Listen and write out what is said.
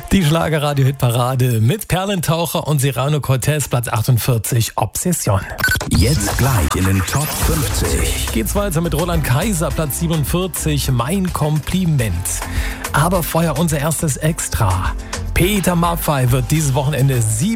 Die Schlager-Radio-Hit-Parade mit Perlentaucher und Serrano Cortez, Platz 48, Obsession. Jetzt gleich in den Top 50. Geht's weiter mit Roland Kaiser, Platz 47, Mein Kompliment. Aber vorher unser erstes Extra. Peter Maffay wird dieses Wochenende 7